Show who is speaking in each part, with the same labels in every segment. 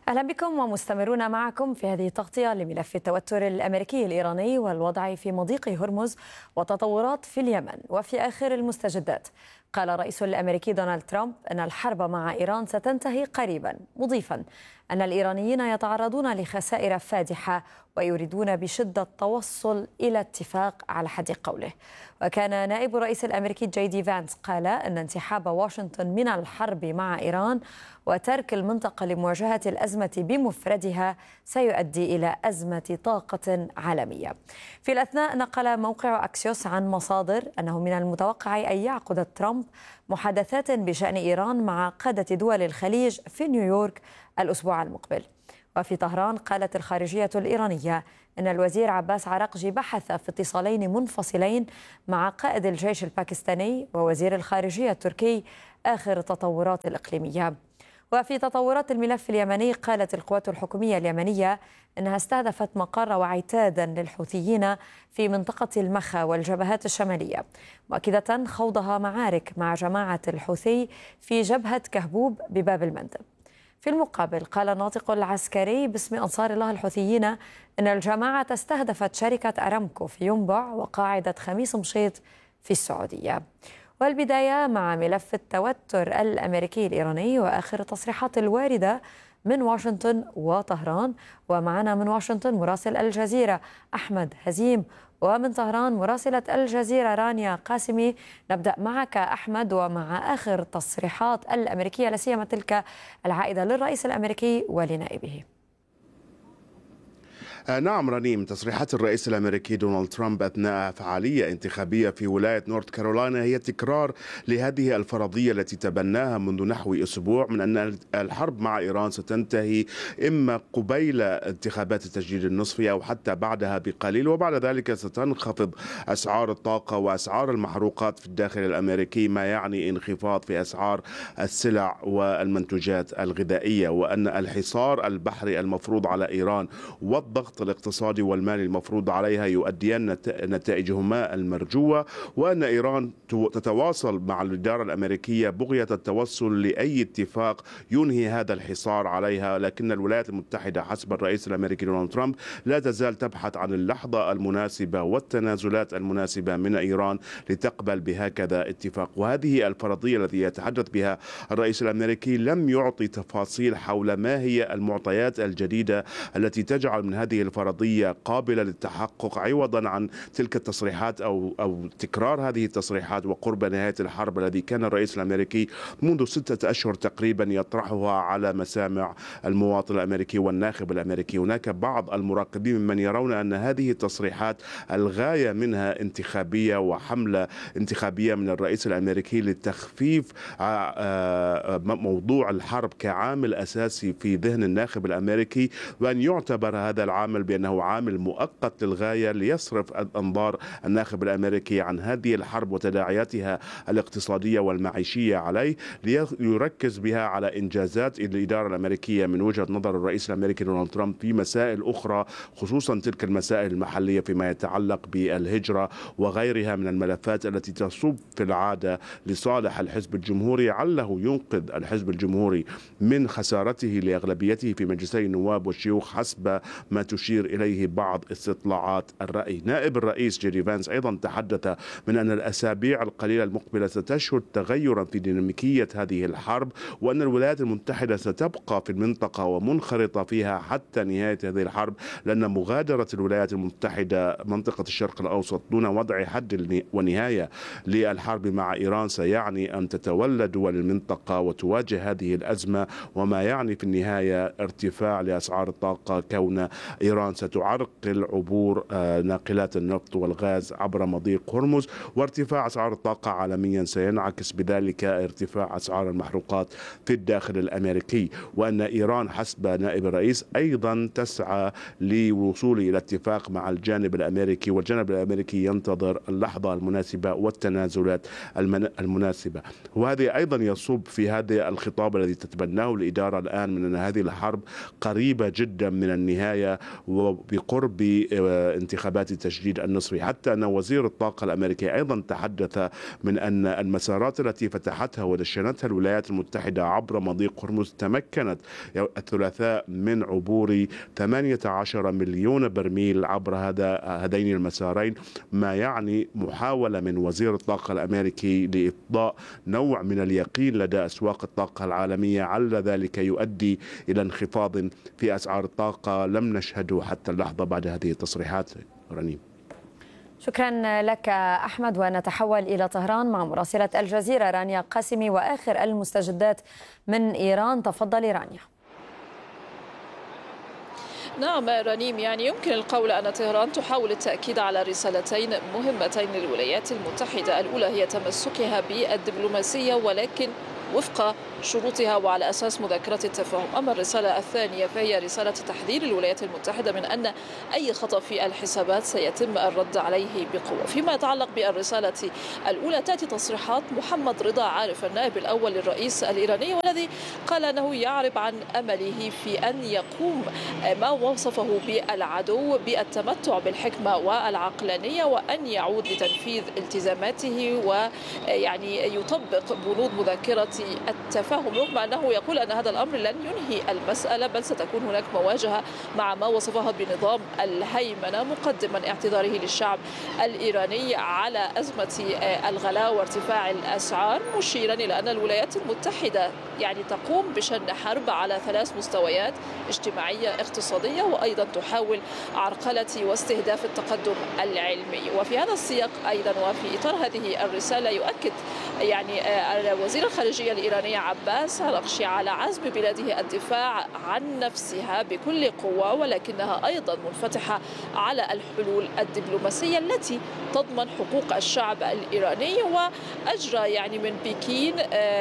Speaker 1: أهلا بكم ومستمرون معكم في هذه التغطية لملف التوتر الأمريكي الإيراني والوضع في مضيق هرمز وتطورات في اليمن. وفي آخر المستجدات قال الرئيس الأمريكي دونالد ترامب أن الحرب مع إيران ستنتهي قريبا، مضيفا أن الإيرانيين يتعرضون لخسائر فادحة ويريدون بشدة التوصل إلى اتفاق على حد قوله. وكان نائب الرئيس الأمريكي جي دي فانس قال أن انسحاب واشنطن من الحرب مع إيران وترك المنطقة لمواجهة الأزمة بمفردها سيؤدي إلى أزمة طاقة عالمية. في الأثناء نقل موقع أكسيوس عن مصادر أنه من المتوقع أن يعقد ترامب محادثات بشأن إيران مع قادة دول الخليج في نيويورك الأسبوع المقبل. وفي طهران قالت الخارجية الإيرانية أن الوزير عباس عراقجي بحث في اتصالين منفصلين مع قائد الجيش الباكستاني ووزير الخارجية التركي آخر التطورات الإقليمية. وفي تطورات الملف اليمني قالت القوات الحكومية اليمنية أنها استهدفت مقر وعتادا للحوثيين في منطقة المخا والجبهات الشمالية، مؤكدة خوضها معارك مع جماعة الحوثي في جبهة كهبوب بباب المندب. في المقابل قال الناطق العسكري باسم أنصار الله الحوثيين أن الجماعة استهدفت شركة أرامكو في ينبع وقاعدة خميس مشيط في السعودية. والبداية مع ملف التوتر الأمريكي الإيراني وآخر التصريحات الواردة من واشنطن وطهران. ومعنا من واشنطن مراسل الجزيرة أحمد هزيم، ومن طهران مراسلة الجزيرة رانيا قاسمي. نبدأ معك أحمد ومع آخر التصريحات الأمريكية، لا سيما تلك العائدة للرئيس الأمريكي ولنائبه.
Speaker 2: نعم رنيم، تصريحات الرئيس الأمريكي دونالد ترامب أثناء فعالية انتخابية في ولاية نورث كارولاينا هي تكرار لهذه الفرضية التي تبناها منذ نحو أسبوع من أن الحرب مع إيران ستنتهي إما قبيل انتخابات التجديد النصفي أو حتى بعدها بقليل، وبعد ذلك ستنخفض أسعار الطاقة وأسعار المحروقات في الداخل الأمريكي، ما يعني انخفاض في أسعار السلع والمنتوجات الغذائية، وأن الحصار البحري المفروض على إيران والضغط الاقتصادي والمالي المفروض عليها يؤديان نتائجهما المرجوة، وأن إيران تتواصل مع الإدارة الأمريكية بغية التوصل لأي اتفاق ينهي هذا الحصار عليها. لكن الولايات المتحدة حسب الرئيس الأمريكي دونالد ترامب لا تزال تبحث عن اللحظة المناسبة والتنازلات المناسبة من إيران لتقبل بهكذا اتفاق. وهذه الفرضية التي يتحدث بها الرئيس الأمريكي لم يعطي تفاصيل حول ما هي المعطيات الجديدة التي تجعل من هذه الفرضية قابلة للتحقق، عوضا عن تلك التصريحات أو تكرار هذه التصريحات وقرب نهاية الحرب الذي كان الرئيس الأمريكي منذ 6 أشهر تقريبا يطرحها على مسامع المواطن الأمريكي والناخب الأمريكي. هناك بعض المراقبين ممن يرون أن هذه التصريحات الغاية منها انتخابية وحملة انتخابية من الرئيس الأمريكي لتخفيف موضوع الحرب كعامل أساسي في ذهن الناخب الأمريكي، وأن يعتبر هذا العامل بأنه عامل مؤقت للغاية ليصرف أنظار الناخب الأمريكي عن هذه الحرب وتداعياتها الاقتصادية والمعيشية عليه، ليركز بها على إنجازات الإدارة الأمريكية من وجهة نظر الرئيس الأمريكي دونالد ترامب في مسائل أخرى، خصوصا تلك المسائل المحلية فيما يتعلق بالهجرة وغيرها من الملفات التي تصب في العادة لصالح الحزب الجمهوري، عله ينقذ الحزب الجمهوري من خسارته لأغلبيته في مجلسي النواب والشيوخ حسب ما تشير إليه بعض استطلاعات الرأي. نائب الرئيس جي دي فانس أيضا تحدث من أن الأسابيع القليلة المقبلة ستشهد تغيرا في ديناميكية هذه الحرب، وأن الولايات المتحدة ستبقى في المنطقة ومنخرطة فيها حتى نهاية هذه الحرب، لأن مغادرة الولايات المتحدة منطقة الشرق الأوسط دون وضع حد ونهاية للحرب مع إيران سيعني أن تتولى دول المنطقة وتواجه هذه الأزمة، وما يعني في النهاية ارتفاع لأسعار الطاقة، كون إيران ستعرقل عبور ناقلات النفط والغاز عبر مضيق هرمز، وارتفاع أسعار الطاقة عالميا سينعكس بذلك ارتفاع أسعار المحروقات في الداخل الأمريكي. وأن إيران حسب نائب الرئيس أيضا تسعى للوصول إلى اتفاق مع الجانب الأمريكي، والجانب الأمريكي ينتظر اللحظة المناسبة والتنازلات المناسبة. وهذا أيضا يصب في هذا الخطاب الذي تتبناه الإدارة الآن من أن هذه الحرب قريبة جدا من النهاية، وبقرب انتخابات تجديد النصفي، حتى أن وزير الطاقة الأمريكي أيضا تحدث من أن المسارات التي فتحتها ودشنتها الولايات المتحدة عبر مضيق هرمز تمكنت الثلاثاء من عبور 18 مليون برميل عبر هذين المسارين، ما يعني محاولة من وزير الطاقة الأمريكي لإفضاء نوع من اليقين لدى أسواق الطاقة العالمية، على ذلك يؤدي إلى انخفاض في أسعار الطاقة لم نشهده حتى اللحظة بعد هذه التصريحات. رنيم،
Speaker 1: شكرا لك أحمد، ونتحول إلى طهران مع مراسلة الجزيرة رانيا قاسمي وآخر المستجدات من إيران. تفضلي رانيا.
Speaker 3: نعم رنيم، يعني يمكن القول أن طهران تحاول التأكيد على رسالتين مهمتين للولايات المتحدة. الأولى هي تمسكها بالدبلوماسية ولكن وفق شروطها وعلى أساس مذكرة التفاهم. أما الرسالة الثانية فهي رسالة تحذير الولايات المتحدة من أن أي خطأ في الحسابات سيتم الرد عليه بقوة. فيما يتعلق بالرسالة الأولى، تأتي تصريحات محمد رضا عارف النائب الأول للرئيس الإيراني، والذي قال أنه يعرب عن أمله في أن يقوم ما وصفه بالعدو بالتمتع بالحكمة والعقلانية، وأن يعود لتنفيذ التزاماته ويعني يطبق بنود مذكرة التفاهم، رغم أنه يقول أن هذا الأمر لن ينهي المسألة، بل ستكون هناك مواجهة مع ما وصفها بنظام الهيمنة، مقدما اعتذاره للشعب الإيراني على أزمة الغلاء وارتفاع الأسعار، مشيرا إلى أن الولايات المتحدة يعني تقوم بشن حرب على 3 مستويات: اجتماعية، اقتصادية، وأيضا تحاول عرقلة واستهداف التقدم العلمي. وفي هذا السياق أيضا وفي إطار هذه الرسالة يؤكد يعني وزير الخارجية الإيرانية عباس أراغشي على عزم بلاده الدفاع عن نفسها بكل قوة، ولكنها أيضا منفتحة على الحلول الدبلوماسية التي تضمن حقوق الشعب الإيراني. وأجرى يعني من بكين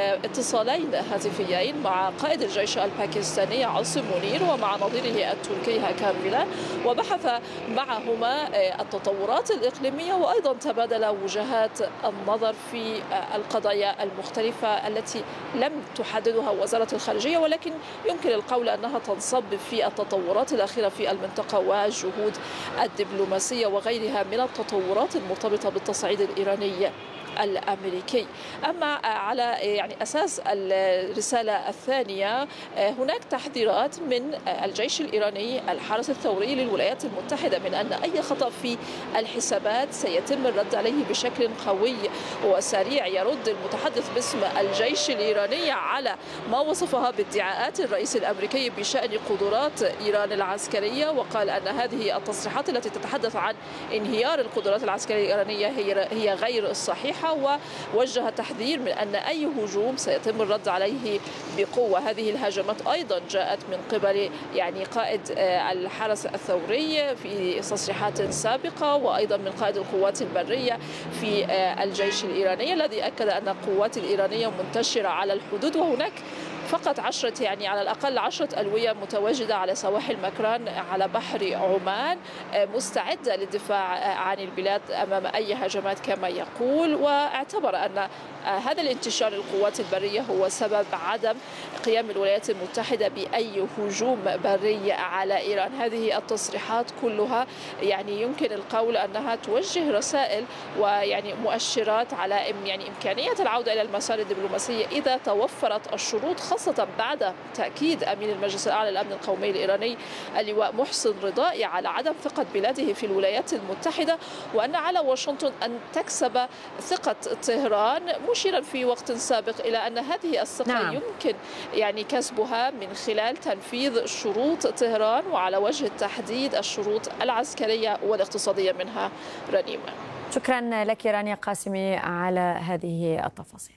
Speaker 3: اتصالين هاتفيين مع قائد الجيش الباكستاني عاصم منير ومع نظيره التركي هاكان فيلان، وبحث معهما التطورات الإقليمية، وأيضا تبادل وجهات النظر في القضايا المختلفة التي لم تحددها وزارة الخارجية، ولكن يمكن القول أنها تنصب في التطورات الأخيرة في المنطقة والجهود الدبلوماسية وغيرها من التطورات المرتبطة بالتصعيد الإيراني الأمريكي. أما على يعني أساس الرسالة الثانية، هناك تحذيرات من الجيش الإيراني الحرس الثوري للولايات المتحدة من أن أي خطأ في الحسابات سيتم الرد عليه بشكل قوي وسريع. يرد المتحدث باسم الجيش الإيراني على ما وصفها بادعاءات الرئيس الأمريكي بشأن قدرات إيران العسكرية، وقال أن هذه التصريحات التي تتحدث عن انهيار القدرات العسكرية الإيرانية هي غير الصحيحة، ووجه تحذير من أن أي هجوم سيتم الرد عليه بقوة. هذه الهجمات أيضا جاءت من قبل يعني قائد الحرس الثوري في تصريحات سابقة، وأيضا من قائد القوات البرية في الجيش الإيراني، الذي أكد أن القوات الإيرانية منتشرة على الحدود، وهناك فقط 10 يعني على الأقل 10 ألوية متواجدة على سواحل مكران على بحر عمان، مستعدة للدفاع عن البلاد أمام أي هجمات كما يقول. واعتبر أن هذا الانتشار للقوات البرية هو سبب عدم قيام الولايات المتحدة بأي هجوم بري على إيران. هذه التصريحات كلها يعني يمكن القول أنها توجه رسائل ويعني مؤشرات على يعني إمكانية العودة إلى المسار الدبلوماسي إذا توفرت الشروط، خاصة بعد تأكيد أمين المجلس الأعلى للأمن القومي الإيراني اللواء محسن رضائي على عدم ثقة بلاده في الولايات المتحدة، وأن على واشنطن أن تكسب ثقة طهران، مشيرا في وقت سابق إلى أن هذه الثقة يمكن يعني كسبها من خلال تنفيذ شروط طهران، وعلى وجه التحديد الشروط العسكرية والاقتصادية منها. رنيمة،
Speaker 1: شكرا لك رانيا قاسمي على هذه التفاصيل.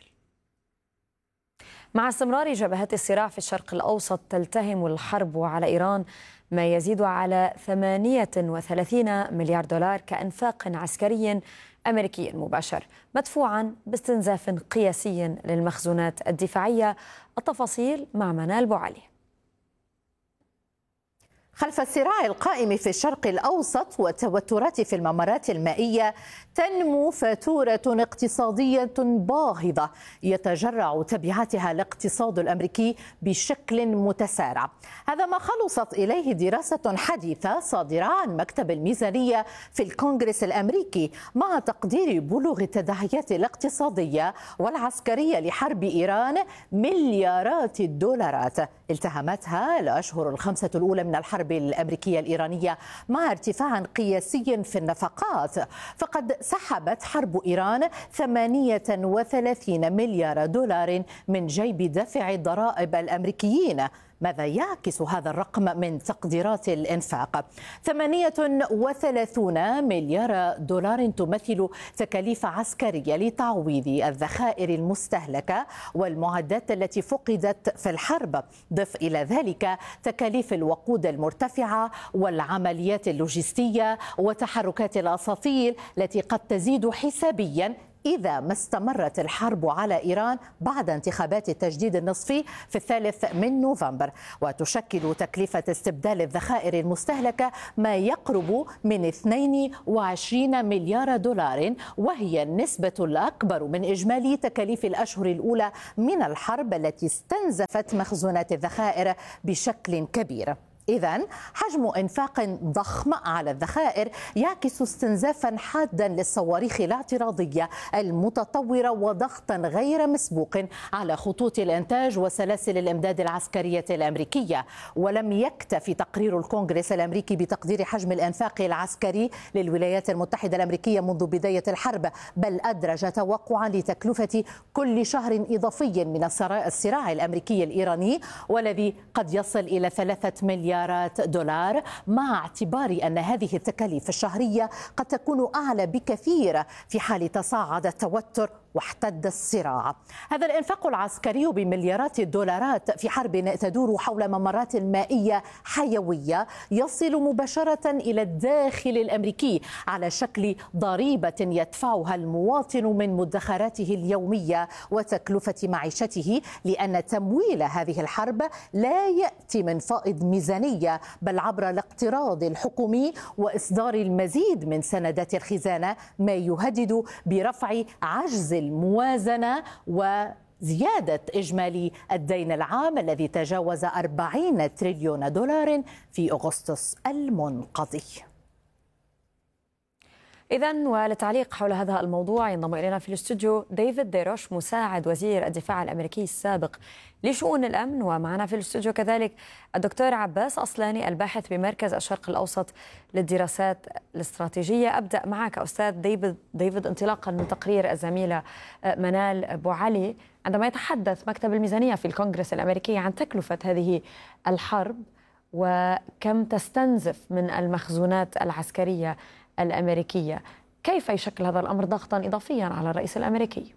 Speaker 1: مع استمرار جبهات الصراع في الشرق الأوسط، تلتهم الحرب على إيران ما يزيد على 38 مليار دولار كإنفاق عسكري أمريكي مباشر مدفوعا باستنزاف قياسي للمخزونات الدفاعية. التفاصيل مع منال بوعلي.
Speaker 4: خلف الصراع القائم في الشرق الأوسط والتوترات في الممرات المائية، تنمو فاتورة اقتصادية باهظة يتجرع تبعاتها الاقتصاد الأمريكي بشكل متسارع. هذا ما خلصت إليه دراسة حديثة صادرة عن مكتب الميزانية في الكونغرس الأمريكي مع تقدير بلوغ التداعيات الاقتصادية والعسكرية لحرب إيران مليارات الدولارات التهمتها الأشهر الخمسة الأولى من الحرب الأمريكية الإيرانية مع ارتفاع قياسي في النفقات. فقد سحبت حرب إيران 38 مليار دولار من جيب دافع الضرائب الأمريكيين. ماذا يعكس هذا الرقم من تقديرات الإنفاق؟ 38 مليار دولار تمثل تكاليف عسكرية لتعويض الذخائر المستهلكة والمعدات التي فقدت في الحرب. ضف إلى ذلك تكاليف الوقود المرتفعة والعمليات اللوجستية وتحركات الأساطيل التي قد تزيد حسابيا إذا ما استمرت الحرب على إيران بعد انتخابات التجديد النصفي في 3 من نوفمبر. وتشكل تكلفة استبدال الذخائر المستهلكة ما يقرب من 22 مليار دولار، وهي النسبة الأكبر من إجمالي تكاليف الأشهر الأولى من الحرب التي استنزفت مخزونات الذخائر بشكل كبير. إذن حجم إنفاق ضخم على الذخائر يعكس استنزافا حادا للصواريخ الاعتراضية المتطورة وضغطا غير مسبوق على خطوط الإنتاج وسلاسل الإمداد العسكرية الأمريكية. ولم يكتفي تقرير الكونغرس الأمريكي بتقدير حجم الإنفاق العسكري للولايات المتحدة الأمريكية منذ بداية الحرب، بل أدرج توقعا لتكلفة كل شهر إضافي من الصراع الأمريكي الإيراني والذي قد يصل إلى 3 مليارات دولار، مع اعتبار أن هذه التكاليف الشهرية قد تكون أعلى بكثير في حال تصاعد التوتر واحتد الصراع. هذا الإنفاق العسكري بمليارات الدولارات في حرب تدور حول ممرات مائية حيوية يصل مباشرة إلى الداخل الأمريكي على شكل ضريبة يدفعها المواطن من مدخراته اليومية وتكلفة معيشته، لأن تمويل هذه الحرب لا يأتي من فائض ميزانية بل عبر الاقتراض الحكومي وإصدار المزيد من سندات الخزانة، ما يهدد برفع عجز الموازنة وزيادة إجمالي الدين العام الذي تجاوز 40 تريليون دولار في أغسطس المنقضي.
Speaker 1: إذن وللتعليق حول هذا الموضوع ينضم إلينا في الاستوديو ديفيد ديروش مساعد وزير الدفاع الأمريكي السابق لشؤون الأمن، ومعنا في الاستوديو كذلك الدكتور عباس أصلاني الباحث بمركز الشرق الأوسط للدراسات الاستراتيجية. أبدأ معك أستاذ ديفيد انطلاقا من تقرير الزميلة منال أبو علي عندما يتحدث مكتب الميزانية في الكونغرس الأمريكي عن تكلفة هذه الحرب وكم تستنزف من المخزونات العسكرية الأمريكية. كيف يشكل هذا الأمر ضغطا إضافيا على الرئيس الأمريكي؟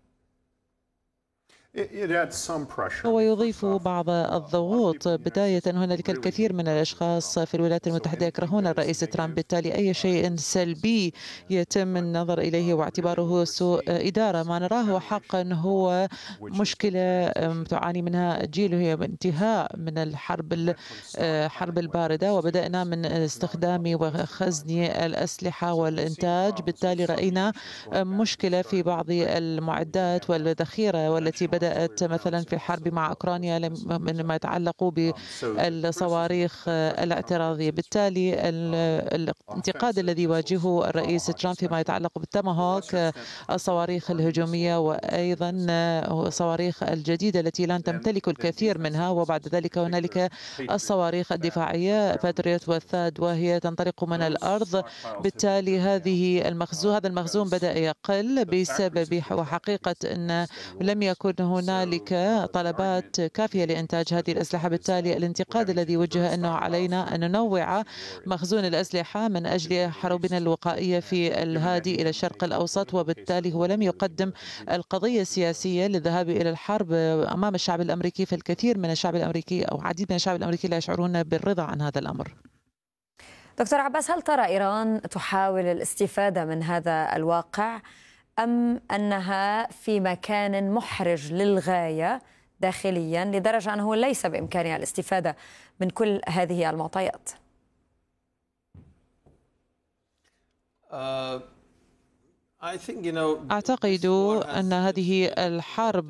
Speaker 5: هو يضيف بعض الضغوط. بداية هنالك الكثير من الأشخاص في الولايات المتحدة يكرهون الرئيس ترامب، بالتالي أي شيء سلبي يتم النظر إليه واعتباره سوء إدارة. ما نراه حقا هو مشكلة تعاني منها جيل، هي انتهاء من الحرب الباردة، وبدأنا من استخدام وخزن الأسلحة والإنتاج. بالتالي رأينا مشكلة في بعض المعدات والذخيرة والتي بدأت مثلا في الحرب مع أوكرانيا مما يتعلق بالصواريخ الاعتراضية. بالتالي الانتقاد الذي يواجهه الرئيس ترامب فيما يتعلق بالتاماهوك، الصواريخ الهجومية، وأيضا الصواريخ الجديدة التي لن تمتلك الكثير منها، وبعد ذلك هنالك الصواريخ الدفاعية باتريوت والثاد وهي تنطلق من الأرض. بالتالي هذا المخزون بدأ يقل بسبب وحقيقة أن لم يكن هنالك طلبات كافية لإنتاج هذه الأسلحة. بالتالي الانتقاد الذي وجه أنه علينا أن ننوع مخزون الأسلحة من أجل حروبنا الوقائية في الهادي إلى الشرق الأوسط، وبالتالي هو لم يقدم القضية السياسية للذهاب إلى الحرب أمام الشعب الأمريكي. فالكثير من الشعب الأمريكي أو عديد من الشعب الأمريكي لا يشعرون بالرضا عن هذا الأمر.
Speaker 1: دكتور عباس، هل ترى إيران تحاول الاستفادة من هذا الواقع أم أنها في مكان محرج للغاية داخليا لدرجة أنه ليس بإمكانها الاستفادة من كل هذه المعطيات؟
Speaker 5: أعتقد أن هذه الحرب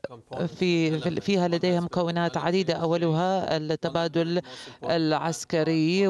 Speaker 5: فيها لديها مكونات عديدة، أولها التبادل العسكري،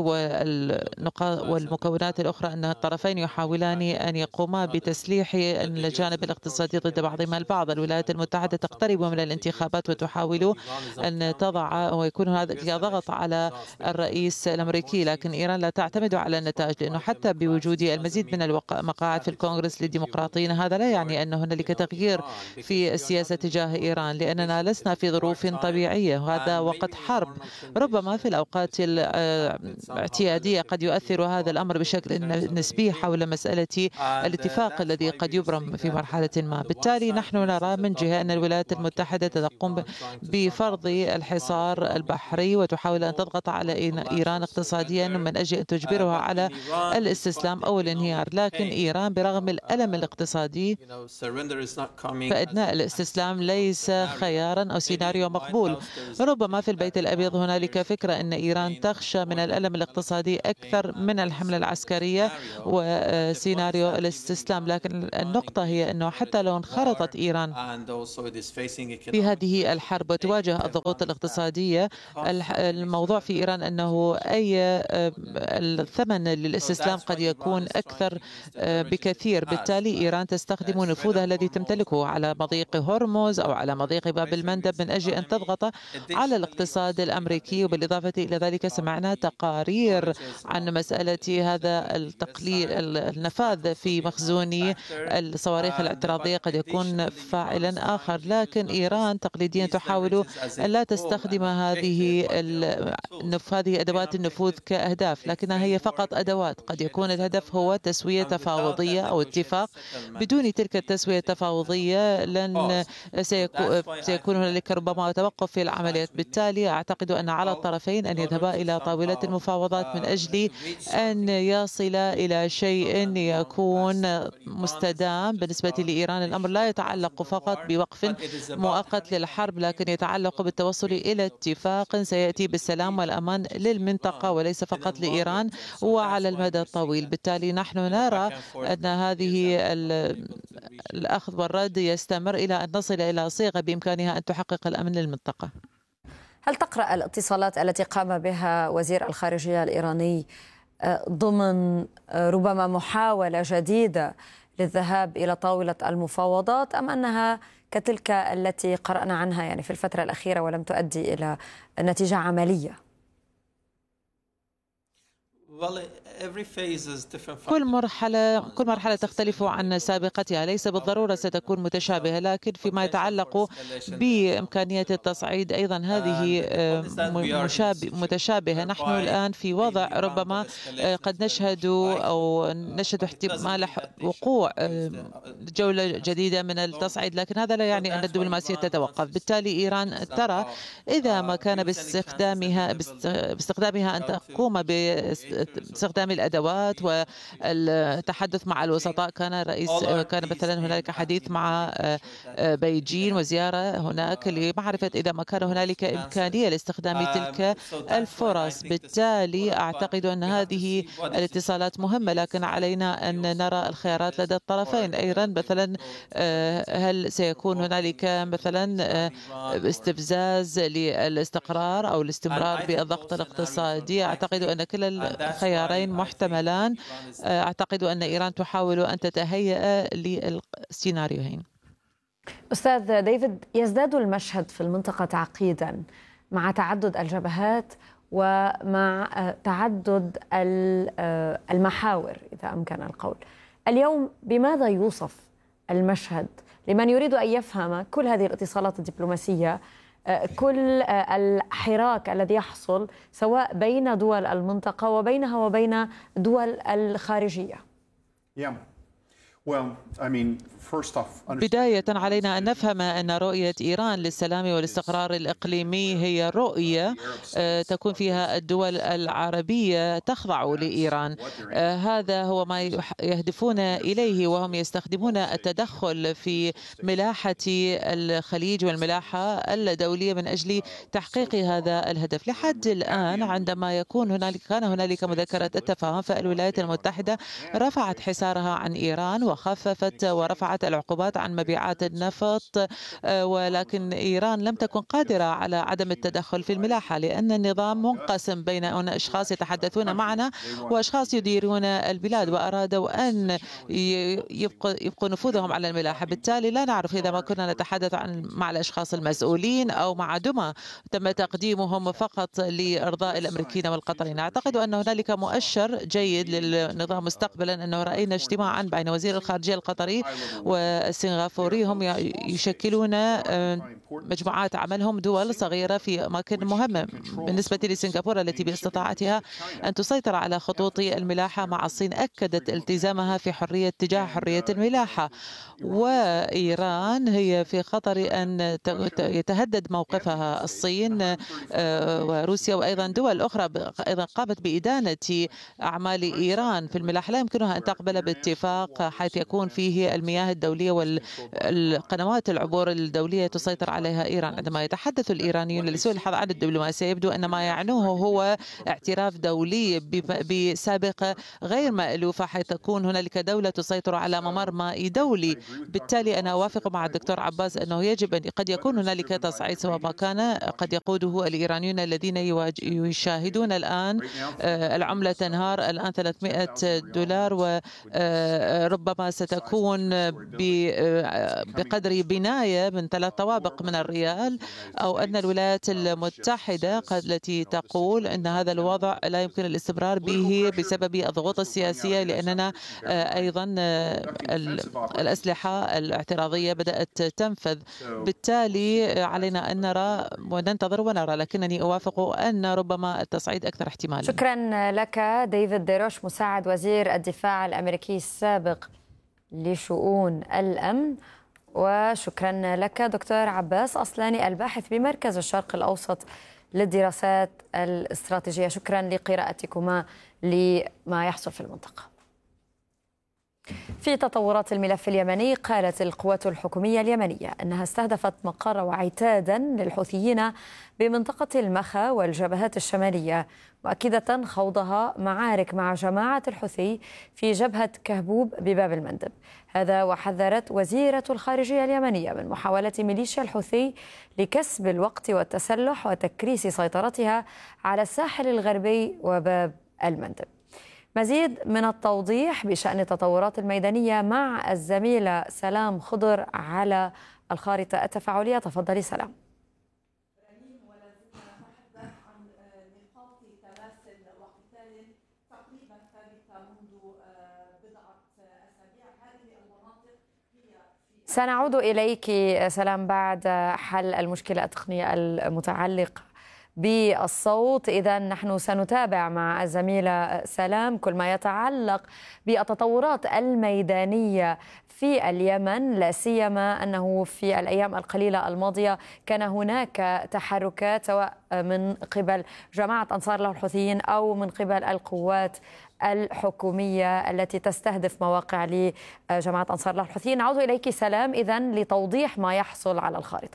Speaker 5: والمكونات الأخرى أن الطرفين يحاولان أن يقوما بتسليح الجانب الاقتصادي ضد بعضهما البعض. الولايات المتحدة تقترب من الانتخابات وتحاول أن تضع ويكون هذا ضغط على الرئيس الأمريكي، لكن إيران لا تعتمد على النتائج، لأنه حتى بوجود المزيد من المقاعد في الكونغرس للديمقراطيين هذا لا يعني أن هنالك تغيير في السياسة تجاه إيران، لأننا لسنا في ظروف طبيعية، وهذا وقت حرب. ربما في الأوقات الاعتيادية قد يؤثر هذا الأمر بشكل نسبي حول مسألة الاتفاق الذي قد يبرم في مرحلة ما. بالتالي نحن نرى من جهة أن الولايات المتحدة تقوم بفرض الحصار البحري وتحاول أن تضغط على إيران اقتصاديا من أجل أن تجبرها على الاستسلام أو الانهيار، لكن إيران برغم الألم الاقتصادي فإن الاستسلام ليس خيارا أو سيناريو مقبول. ربما في البيت الأبيض هنالك فكرة أن إيران تخشى من الألم الاقتصادي أكثر من الحملة العسكرية وسيناريو الاستسلام، لكن النقطة هي أنه حتى لو انخرطت إيران في هذه الحرب وتواجه الضغوط الاقتصادية، الموضوع في إيران أنه الثمن للاستسلام قد يكون أكثر بكثير. بالتالي إيران تستخدم نفوذها الذي تمتلكه على مضيق هرمز أو على مضيق باب المندب من أجل أن تضغط على الاقتصاد الأمريكي. وبالإضافة إلى ذلك سمعنا تقارير عن مسألة هذا النفاذ في مخزون الصواريخ الاعتراضية قد يكون فاعلا آخر، لكن إيران تقليديا تحاول أن لا تستخدم هذه أدوات النفوذ كأهداف، لكنها هي فقط أدوات. قد يكون الهدف هو تسوية تفاوضية أو اتفاق. بدون تلك التسوية التفاوضية سيكون هنالك ربما توقف في العمليات. بالتالي أعتقد أن على الطرفين أن يذهبا إلى طاولة المفاوضات من أجل أن يصل إلى شيء يكون مستدام. بالنسبة لإيران الأمر لا يتعلق فقط بوقف مؤقت للحرب، لكن يتعلق بالتوصل إلى اتفاق سيأتي بالسلام والأمان للمنطقة وليس فقط لإيران وعلى المدى الطويل. بالتالي نحن نرى أن هذه الأخذ والرد يستمر إلى أن نصل إلى صيغة بإمكانها أن تحقق الأمن للمنطقة.
Speaker 1: هل تقرأ الاتصالات التي قام بها وزير الخارجية الإيراني ضمن ربما محاولة جديدة للذهاب إلى طاولة المفاوضات، أم أنها كتلك التي قرأنا عنها يعني في الفترة الأخيرة ولم تؤدي إلى نتيجة عملية؟
Speaker 5: كل مرحلة تختلف عن سابقتها، ليس بالضرورة ستكون متشابهة، لكن فيما يتعلق بإمكانية التصعيد أيضا هذه متشابهة. نحن الآن في وضع ربما قد نشهد احتمال وقوع جولة جديدة من التصعيد، لكن هذا لا يعني أن الدبلوماسية تتوقف. بالتالي إيران ترى إذا ما كان باستخدامها أن تقوم باستخدام الأدوات والتحدث مع الوسطاء. كان مثلا هنالك حديث مع بيجين وزيارة هناك لمعرفة إذا ما كان هنالك إمكانية لاستخدام تلك الفرص. بالتالي أعتقد أن هذه الاتصالات مهمة، لكن علينا أن نرى الخيارات لدى الطرفين. أيضا مثلا هل سيكون هنالك مثلا استفزاز للاستقرار أو الاستمرار بالضغط الاقتصادي؟ أعتقد أن كلا الخيارين محتملان. أعتقد أن إيران تحاول أن تتهيأ للسيناريوهين.
Speaker 1: أستاذ ديفيد، يزداد المشهد في المنطقة تعقيدا مع تعدد الجبهات ومع تعدد المحاور إذا أمكن القول. اليوم بماذا يوصف المشهد لمن يريد أن يفهم كل هذه الاتصالات الدبلوماسية، كل الحراك الذي يحصل سواء بين دول المنطقة وبينها وبين دول الخارجية؟
Speaker 5: بداية علينا أن نفهم أن رؤية إيران للسلام والاستقرار الإقليمي هي رؤية تكون فيها الدول العربية تخضع لإيران. هذا هو ما يهدفون إليه، وهم يستخدمون التدخل في ملاحة الخليج والملاحة الدولية من أجل تحقيق هذا الهدف. لحد الآن عندما كان هنالك مذكرة التفاهم، فالولايات المتحدة رفعت حصارها عن إيران وخففت ورفعت العقوبات عن مبيعات النفط، ولكن إيران لم تكن قادرة على عدم التدخل في الملاحة، لأن النظام منقسم بين أشخاص يتحدثون معنا وأشخاص يديرون البلاد، وأرادوا أن يبقوا نفوذهم على الملاحة. بالتالي لا نعرف إذا ما كنا نتحدث مع الأشخاص المسؤولين أو مع دمى تم تقديمهم فقط لإرضاء الأمريكيين والقطريين. أعتقد أن هنالك مؤشر جيد للنظام مستقبلا، أنه رأينا اجتماعا بين وزير الخارجية القطري والسنغافوري، هم يشكلون مجموعات عملهم دول صغيرة في أماكن مهمة. بالنسبة لسنغافورة التي باستطاعتها أن تسيطر على خطوط الملاحة مع الصين، أكدت التزامها في تجاه حرية الملاحة، وإيران هي في خطر أن يتهدد موقفها. الصين وروسيا وأيضا دول أخرى أيضا قامت بإدانة أعمال إيران في الملاحة، لا يمكنها أن تقبل باتفاق حيث يكون فيه المياه الدولية والقنوات العبور الدولية تسيطر عليها إيران. عندما يتحدث الإيرانيون لسوء الحظ عن الدبلوماسية، يبدو أن ما يعنوه هو اعتراف دولي بسابقة غير مألوفة، حيث تكون هنالك دولة تسيطر على ممر مائي دولي. بالتالي أنا أوافق مع الدكتور عباس أنه يجب أن قد يكون هنالك تصعيد، سواء ما كان قد يقوده الإيرانيون الذين يشاهدون الآن العملة تنهار الآن $300، وربما ستكون بقدر بناية من 3 طوابق من الريال، أو أن الولايات المتحدة التي تقول أن هذا الوضع لا يمكن الاستمرار به بسبب الضغوط السياسية، لأننا أيضا الأسلحة الاعتراضية بدأت تنفذ. بالتالي علينا أن نرى وننتظر ونرى، لكنني أوافق أن ربما التصعيد أكثر احتمالا.
Speaker 1: شكرا لك ديفيد ديروش، مساعد وزير الدفاع الأمريكي السابق لشؤون الأمن، وشكرا لك دكتور عباس أصلاني، الباحث بمركز الشرق الأوسط للدراسات الاستراتيجية. شكرا لقراءتكما لما يحصل في المنطقة. في تطورات الملف اليمني، قالت القوات الحكومية اليمنية أنها استهدفت مقر وعتادا للحوثيين بمنطقة المخا والجبهات الشمالية، مؤكدة خوضها معارك مع جماعة الحوثي في جبهة كهبوب بباب المندب. هذا وحذرت وزيرة الخارجية اليمنية من محاولة ميليشيا الحوثي لكسب الوقت والتسلح وتكريس سيطرتها على الساحل الغربي وباب المندب. مزيد من التوضيح بشأن التطورات الميدانية مع الزميلة سلام خضر على الخارطة التفاعلية. تفضلي سلام. سنعود إليك سلام بعد حل المشكلة التقنية المتعلقة بالصوت. إذا نحن سنتابع مع الزميلة سلام كل ما يتعلق بالتطورات الميدانية في اليمن، لا سيما أنه في الأيام القليلة الماضية كان هناك تحركات سواء من قبل جماعة أنصار الله الحوثيين أو من قبل القوات الحكومية التي تستهدف مواقع لجماعة أنصار الله الحوثيين. نعود إليك سلام إذن لتوضيح ما يحصل على الخارطة.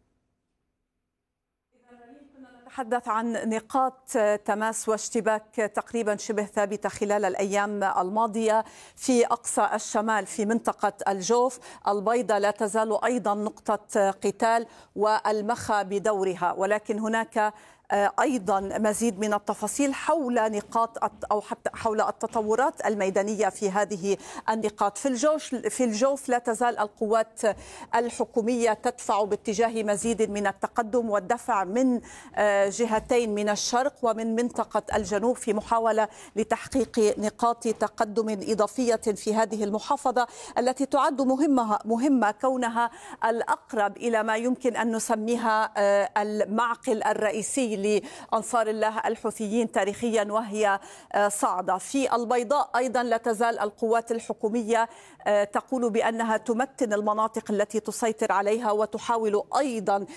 Speaker 6: نتحدث عن نقاط تماس واشتباك تقريبا شبه ثابتة خلال الأيام الماضية في أقصى الشمال في منطقة الجوف. البيضة لا تزال أيضا نقطة قتال والمخا بدورها، ولكن هناك أيضا مزيد من التفاصيل حول نقاط أو حتى حول التطورات الميدانية في هذه النقاط. في الجوف لا تزال القوات الحكومية تدفع باتجاه مزيد من التقدم والدفع من جهتين، من الشرق ومن منطقة الجنوب، في محاولة لتحقيق نقاط تقدم إضافية في هذه المحافظة التي تعد مهمة كونها الأقرب إلى ما يمكن أن نسميها المعقل الرئيسي لأنصار الله الحوثيين تاريخيا، وهي صعدة. في البيضاء أيضا لا تزال القوات الحكومية تقول بأنها تمتن المناطق التي تسيطر عليها وتحاول أيضا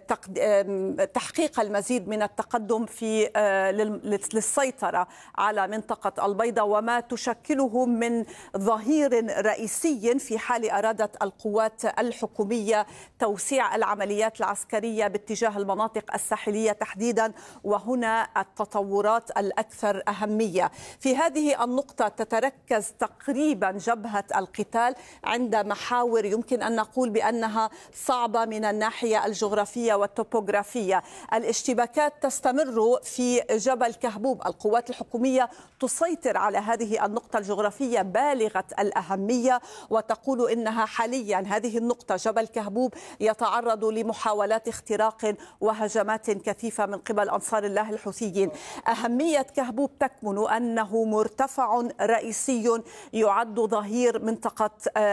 Speaker 6: تحقيق المزيد من التقدم في للسيطرة على منطقة البيضاء، وما تشكله من ظهير رئيسي في حال أرادت القوات الحكومية توسيع العمليات العسكرية باتجاه المناطق الساحلية تحديدا تحديدا، وهنا التطورات الأكثر أهمية. في هذه النقطة تتركز تقريبا جبهة القتال عند محاور يمكن أن نقول بأنها صعبة من الناحية الجغرافية والتوبوغرافية. الاشتباكات تستمر في جبل كهبوب، القوات الحكومية تسيطر على هذه النقطة الجغرافية بالغة الأهمية، وتقول إنها حاليا هذه النقطة جبل كهبوب يتعرض لمحاولات اختراق وهجمات كثيفة من قبل أنصار الله الحوثيين. أهمية كهبوب تكمن أنه مرتفع رئيسي يعد ظهير منطقة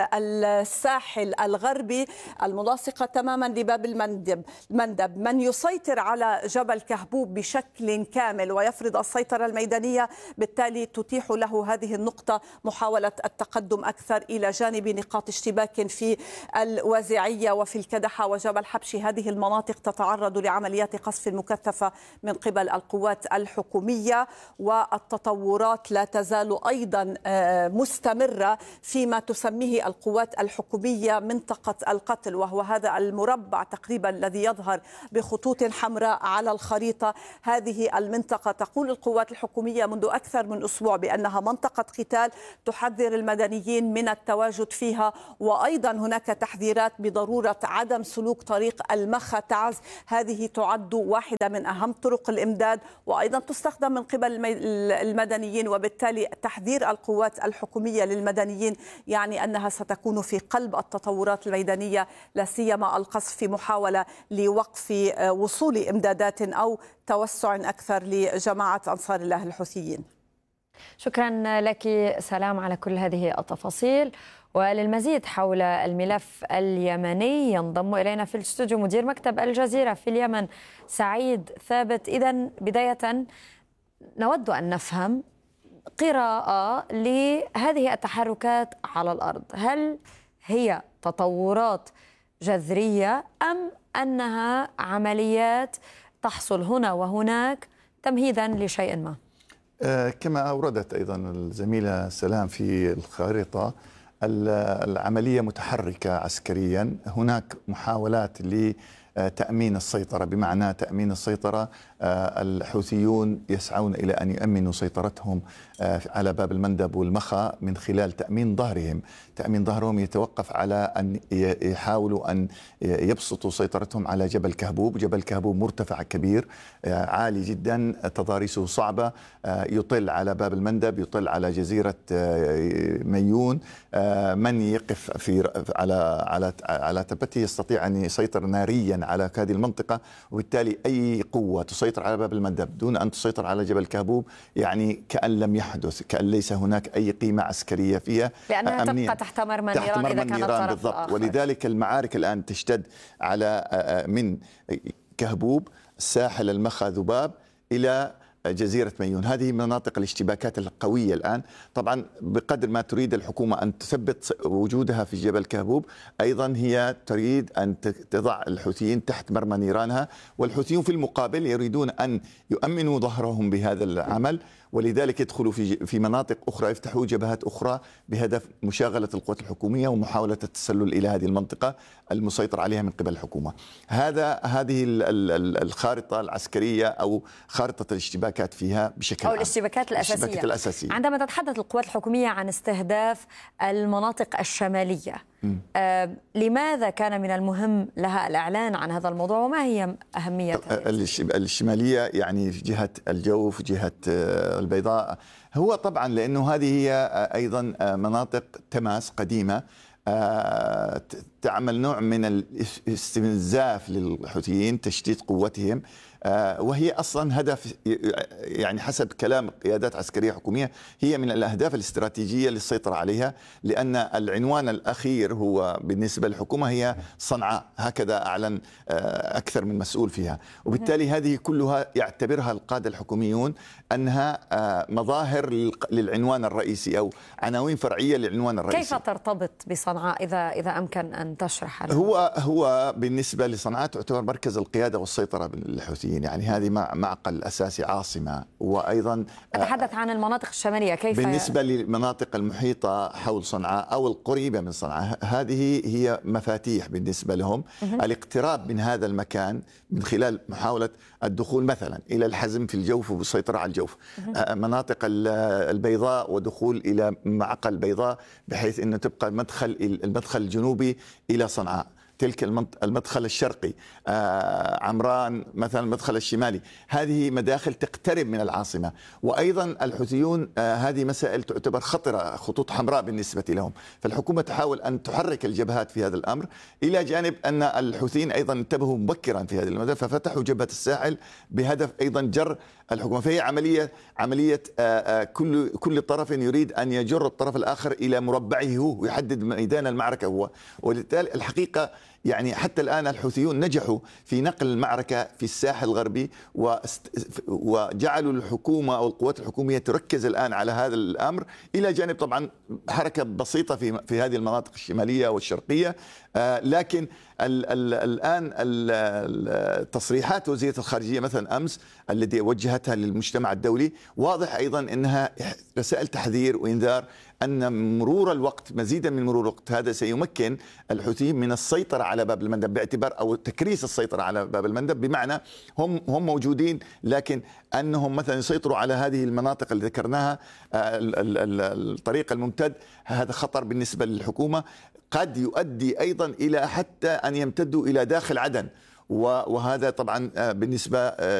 Speaker 6: الساحل الغربي الملاصقة تماما لباب المندب. من يسيطر على جبل كهبوب بشكل كامل ويفرض السيطرة الميدانية بالتالي تتيح له هذه النقطة محاولة التقدم أكثر إلى جانب نقاط اشتباك في الوازعية وفي الكدحة وجبل حبشي. هذه المناطق تتعرض لعمليات قصف مكثفة من قبل القوات الحكومية، والتطورات لا تزال أيضا مستمرة فيما تسميه القوات الحكومية منطقة القتل، وهو هذا المربع تقريبا الذي يظهر بخطوط حمراء على الخريطة. هذه المنطقة تقول القوات الحكومية منذ أكثر من أسبوع بأنها منطقة قتال، تحذر المدنيين من التواجد فيها، وأيضا هناك تحذيرات بضرورة عدم سلوك طريق المخا تعز. هذه تعد واحدة من أهم طرق الإمداد وأيضا تستخدم من قبل المدنيين، وبالتالي تحذير القوات الحكومية للمدنيين يعني أنها ستكون في قلب التطورات الميدانية، لا سيما القصف في محاولة لوقف وصول إمدادات أو توسع أكثر لجماعة أنصار الله الحوثيين.
Speaker 1: شكرا لك سلام على كل هذه التفاصيل. وللمزيد حول الملف اليمني ينضم إلينا في الاستوديو مدير مكتب الجزيرة في اليمن سعيد ثابت. إذن بداية نود أن نفهم قراءة لهذه التحركات على الأرض، هل هي تطورات جذرية أم أنها عمليات تحصل هنا وهناك تمهيدا لشيء ما؟
Speaker 7: كما أوردت أيضا الزميلة سلام في الخارطة، العملية متحركة عسكريا. هناك محاولات لتأمين السيطرة، بمعنى تأمين السيطرة الحوثيون يسعون إلى أن يؤمنوا سيطرتهم على باب المندب والمخا من خلال تأمين ظهرهم. تأمين ظهرهم يتوقف على أن يحاولوا أن يبسطوا سيطرتهم على جبل كهبوب. جبل كهبوب مرتفع كبير عالي جدا، تضاريسه صعبة، يطل على باب المندب، يطل على جزيرة ميون. من يقف على تبته يستطيع أن يسيطر ناريا على هذه المنطقة، وبالتالي أي قوة تسيطر على باب المندب دون أن تسيطر على جبل كهبوب يعني كأن لم يحدث، كأن ليس هناك أي قيمة عسكرية فيها،
Speaker 1: لأنها تبقى تحت مرمى النيران إذا كان الطرف
Speaker 7: بالضبط
Speaker 1: الآخر.
Speaker 7: ولذلك المعارك الآن تشتد على من كهبوب، ساحل المخا ذباب، إلى جزيرة ميون. هذه مناطق الاشتباكات القوية الآن. طبعا بقدر ما تريد الحكومة أن تثبت وجودها في جبل كهبوب، أيضا هي تريد أن تضع الحوثيين تحت مرمى نيرانها، والحوثيون في المقابل يريدون أن يؤمنوا ظهرهم بهذا العمل، ولذلك يدخلوا في مناطق أخرى، يفتحوا جبهات أخرى بهدف مشاغلة القوات الحكومية ومحاولة التسلل إلى هذه المنطقة المسيطر عليها من قبل الحكومة. هذه الخارطة العسكرية أو خارطة الاشتباكات فيها بشكل
Speaker 1: عام، أو الاشتباكات الأساسية. عندما تتحدث القوات الحكومية عن استهداف المناطق الشمالية، لماذا كان من المهم لها الإعلان عن هذا الموضوع، وما هي أهمية
Speaker 7: الشمالية؟ يعني في جهة الجوف، جهة البيضاء. هو طبعا لأنه هذه هي أيضا مناطق تماس قديمة تعمل نوع من الاستنزاف للحوثيين، تشتيت قوتهم، وهي أصلا هدف يعني حسب كلام قيادات عسكرية حكومية هي من الأهداف الاستراتيجية للسيطرة عليها، لأن العنوان الأخير هو بالنسبة للحكومة هي صنعاء، هكذا أعلن أكثر من مسؤول فيها. وبالتالي هذه كلها يعتبرها القادة الحكوميون أنها مظاهر للعنوان الرئيسي أو عناوين فرعية للعنوان الرئيسي.
Speaker 1: كيف ترتبط بصنعاء إذا أمكن أن تشرح؟
Speaker 7: هو بالنسبة لصنعاء تعتبر مركز القيادة والسيطرة للحوثيين. الحوثيين. يعني هذه معقل أساسي، عاصمة، وأيضا
Speaker 1: أتحدث عن المناطق الشمالية. كيف
Speaker 7: بالنسبة للمناطق المحيطة حول صنعاء أو القريبة من صنعاء؟ هذه هي مفاتيح بالنسبة لهم الاقتراب من هذا المكان من خلال محاولة الدخول مثلا إلى الحزم في الجوف والسيطرة على الجوف، مناطق البيضاء ودخول إلى معقل البيضاء بحيث أنه تبقى المدخل الجنوبي إلى صنعاء، تلك المدخل الشرقي، عمران مثلا المدخل الشمالي. هذه مداخل تقترب من العاصمة. وأيضا الحوثيون هذه مسائل تعتبر خطرة، خطوط حمراء بالنسبة لهم، فالحكومة تحاول أن تحرك الجبهات في هذا الأمر، إلى جانب أن الحوثيين أيضا انتبهوا مبكرا في هذه المدى ففتحوا جبهة الساحل بهدف أيضا جر الحكومة. فهي عملية كل طرف يريد أن يجر الطرف الآخر إلى مربعه هو ويحدد ميدان المعركة هو. وبالتالي الحقيقة يعني حتى الآن الحوثيون نجحوا في نقل المعركة في الساحل الغربي، وجعلوا الحكومة أو القوات الحكومية تركز الآن على هذا الأمر، إلى جانب طبعا حركة بسيطة في هذه المناطق الشمالية والشرقية. لكن الآن التصريحات وزيرة الخارجية مثلا أمس التي وجهتها للمجتمع الدولي واضح أيضا أنها رسائل تحذير وإنذار أن مرور الوقت، مزيدا من مرور الوقت، هذا سيمكن الحوثيين من السيطرة على باب المندب، باعتبار أو تكريس السيطرة على باب المندب، بمعنى هم موجودين، لكن أنهم مثلا يسيطروا على هذه المناطق اللي ذكرناها، الطريق الممتد. هذا خطر بالنسبة للحكومة، قد يؤدي أيضا إلى حتى أن يمتدوا إلى داخل عدن، وهذا طبعا بالنسبة